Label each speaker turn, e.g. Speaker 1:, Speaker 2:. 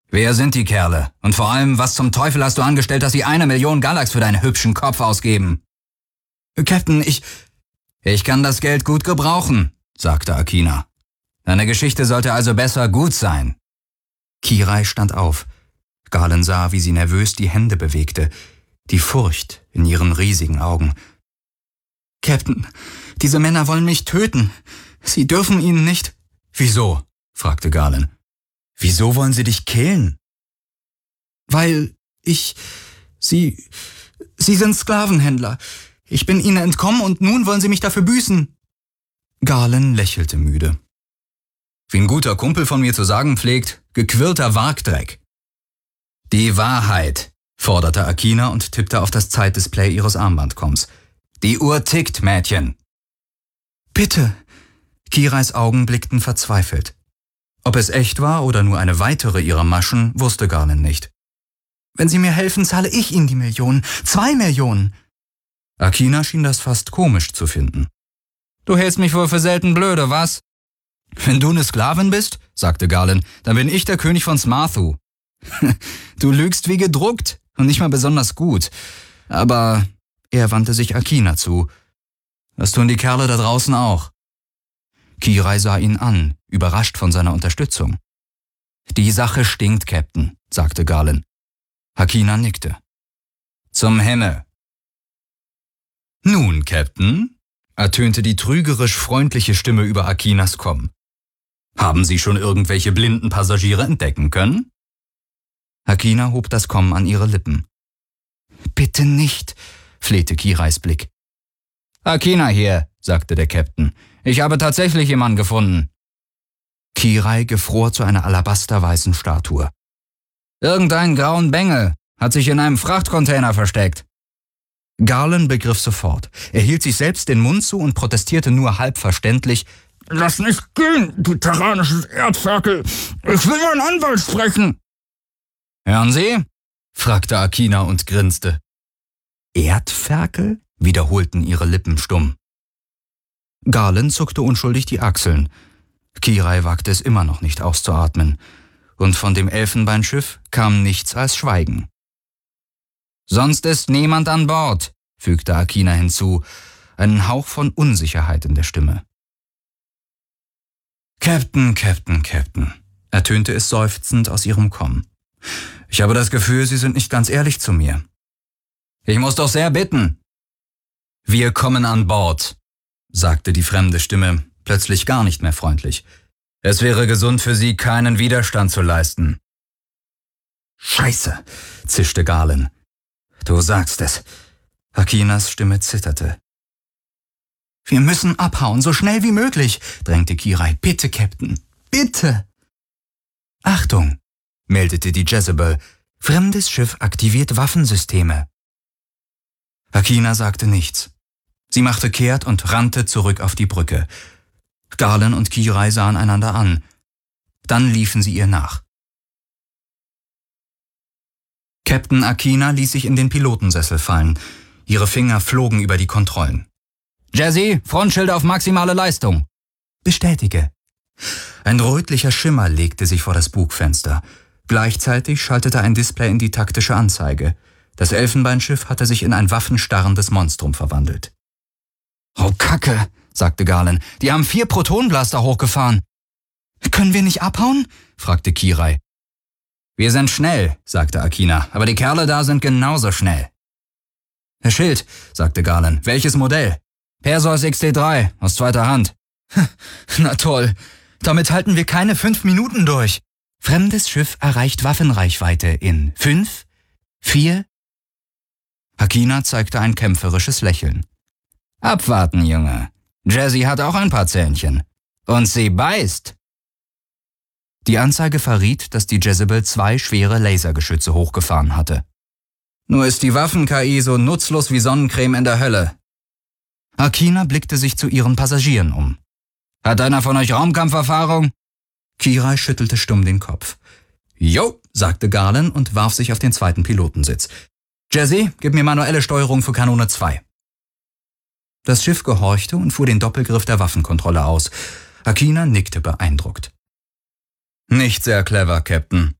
Speaker 1: Wer sind die Kerle? Und vor allem, was zum Teufel hast du angestellt, dass sie 1 Million Galax für deinen hübschen Kopf ausgeben?
Speaker 2: Captain,
Speaker 1: Ich kann das Geld gut gebrauchen, sagte Akina. Deine Geschichte sollte also besser gut sein.
Speaker 2: Kirai stand auf. Galen sah, wie sie nervös die Hände bewegte, die Furcht in ihren riesigen Augen. Captain, diese Männer wollen mich töten. Sie dürfen ihnen nicht.
Speaker 1: Wieso? Fragte Galen.
Speaker 2: Wieso wollen sie dich killen? Weil Sie sind Sklavenhändler. Ich bin ihnen entkommen und nun wollen sie mich dafür büßen.
Speaker 1: Galen lächelte müde. Wie ein guter Kumpel von mir zu sagen pflegt, gequirlter Wargdreck. Die Wahrheit, forderte Akina und tippte auf das Zeitdisplay ihres Armbandkomms. Die Uhr tickt, Mädchen.
Speaker 2: Bitte. Kirais Augen blickten verzweifelt. Ob es echt war oder nur eine weitere ihrer Maschen, wusste Galen nicht. Wenn Sie mir helfen, zahle ich Ihnen die Million. 2 Millionen.
Speaker 1: Akina schien das fast komisch zu finden. Du hältst mich wohl für selten blöde, was? Wenn du eine Sklavin bist, sagte Galen, dann bin ich der König von Smarthu. Du lügst wie gedruckt und nicht mal besonders gut. Aber er wandte sich Akina zu. Das tun die Kerle da draußen auch. Kirai sah ihn an, überrascht von seiner Unterstützung. Die Sache stinkt, Captain, sagte Galen. Akina nickte. Zum Himmel. Nun, Captain, ertönte die trügerisch freundliche Stimme über Akinas Komm. Haben Sie schon irgendwelche blinden Passagiere entdecken können? Akina hob das Komm an ihre Lippen.
Speaker 2: Bitte nicht, flehte Kirais Blick.
Speaker 1: Akina hier, sagte der Captain. Ich habe tatsächlich jemanden gefunden.
Speaker 2: Kirai gefror zu einer alabasterweißen Statue.
Speaker 1: Irgendeinen grauen Bengel hat sich in einem Frachtcontainer versteckt.
Speaker 2: Galen begriff sofort. Er hielt sich selbst den Mund zu und protestierte nur halb verständlich.
Speaker 3: Lass nicht gehen, du tyrannisches Erdferkel. Ich will meinen Anwalt sprechen.
Speaker 1: Hören Sie? Fragte Akina und grinste.
Speaker 2: Erdferkel? Wiederholten ihre Lippen stumm. Galen zuckte unschuldig die Achseln. Kirai wagte es immer noch nicht auszuatmen. Und von dem Elfenbeinschiff kam nichts als Schweigen.
Speaker 1: Sonst ist niemand an Bord, fügte Akina hinzu, einen Hauch von Unsicherheit in der Stimme.
Speaker 2: Captain, ertönte es seufzend aus ihrem Komm. Ich habe das Gefühl, Sie sind nicht ganz ehrlich zu mir.
Speaker 1: Ich muss doch sehr bitten. Wir kommen an Bord, sagte die fremde Stimme, plötzlich gar nicht mehr freundlich. Es wäre gesund für Sie, keinen Widerstand zu leisten.
Speaker 2: Scheiße, zischte Galen.
Speaker 1: Du sagst es.
Speaker 2: Akinas Stimme zitterte. Wir müssen abhauen, so schnell wie möglich, drängte Kirai. Bitte, Captain, bitte. Achtung, meldete die Jezebel. Fremdes Schiff aktiviert Waffensysteme. Akina sagte nichts. Sie machte kehrt und rannte zurück auf die Brücke. Galen und Kirai sahen einander an. Dann liefen sie ihr nach. Captain Akina ließ sich in den Pilotensessel fallen. Ihre Finger flogen über die Kontrollen.
Speaker 1: Jazzy, Frontschild auf maximale Leistung.
Speaker 2: Bestätige. Ein rötlicher Schimmer legte sich vor das Bugfenster. Gleichzeitig schaltete ein Display in die taktische Anzeige. Das Elfenbeinschiff hatte sich in ein waffenstarrendes Monstrum verwandelt.
Speaker 1: Oh, Kacke, sagte Galen. Die haben 4 Protonenblaster hochgefahren.
Speaker 2: Können wir nicht abhauen? fragte Kirai.
Speaker 1: Wir sind schnell, sagte Akina, aber die Kerle da sind genauso schnell.
Speaker 2: Herr Schild, sagte Galen, welches Modell?
Speaker 1: Perseus XT3, aus zweiter Hand.
Speaker 2: Na toll, damit halten wir keine 5 Minuten durch. Fremdes Schiff erreicht Waffenreichweite in 5, 4. Akina zeigte ein kämpferisches Lächeln.
Speaker 1: Abwarten, Junge. Jazzy hat auch ein paar Zähnchen. Und sie beißt.
Speaker 2: Die Anzeige verriet, dass die Jezebel 2 schwere Lasergeschütze hochgefahren hatte.
Speaker 1: Nur ist die Waffen-KI so nutzlos wie Sonnencreme in der Hölle.
Speaker 2: Akina blickte sich zu ihren Passagieren um.
Speaker 1: Hat einer von euch Raumkampferfahrung?
Speaker 2: Kirai schüttelte stumm den Kopf.
Speaker 1: Jo, sagte Galen und warf sich auf den zweiten Pilotensitz. Jazzy, gib mir manuelle Steuerung für Kanone 2.
Speaker 2: Das Schiff gehorchte und fuhr den Doppelgriff der Waffenkontrolle aus. Akina nickte beeindruckt.
Speaker 1: Nicht sehr clever, Captain.